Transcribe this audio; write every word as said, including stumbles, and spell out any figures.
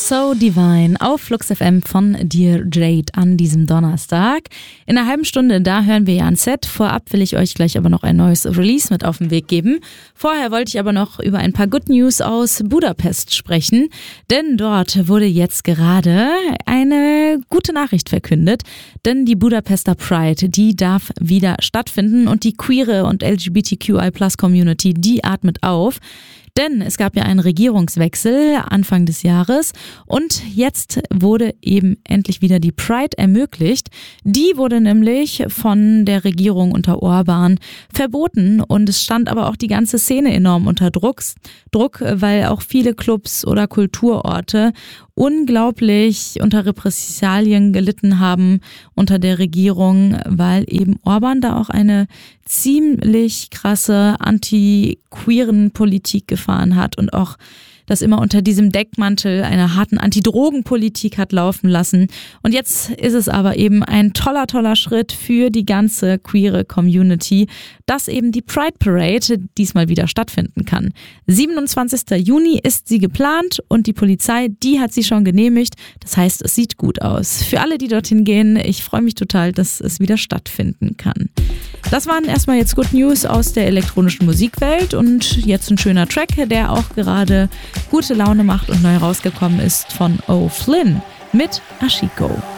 So Divine auf Flux F M von Dear Jade an diesem Donnerstag. In einer halben Stunde, da hören wir ja ein Set. Vorab will ich euch gleich aber noch ein neues Release mit auf den Weg geben. Vorher wollte ich aber noch über ein paar Good News aus Budapest sprechen, denn dort wurde jetzt gerade eine gute Nachricht verkündet, denn die Budapester Pride, die darf wieder stattfinden und die queere und L G B T Q I Plus Community, die atmet auf. Denn es gab ja einen Regierungswechsel Anfang des Jahres und jetzt wurde eben endlich wieder die Pride ermöglicht. Die wurde nämlich von der Regierung unter Orban verboten und es stand aber auch die ganze Szene enorm unter Druck, Druck, weil auch viele Clubs oder Kulturorte unglaublich unter Repressalien gelitten haben unter der Regierung, weil eben Orban da auch eine ziemlich krasse anti-queeren Politik gefahren hat und auch das immer unter diesem Deckmantel einer harten Antidrogenpolitik hat laufen lassen. Und jetzt ist es aber eben ein toller, toller Schritt für die ganze queere Community, dass eben die Pride Parade diesmal wieder stattfinden kann. siebenundzwanzigster Juni ist sie geplant und die Polizei, die hat sie schon genehmigt. Das heißt, es sieht gut aus. Für alle, die dorthin gehen, ich freue mich total, dass es wieder stattfinden kann. Das waren erstmal jetzt Good News aus der elektronischen Musikwelt und jetzt ein schöner Track, der auch gerade gute Laune macht und neu rausgekommen ist von O'Flynn mit Ashiko.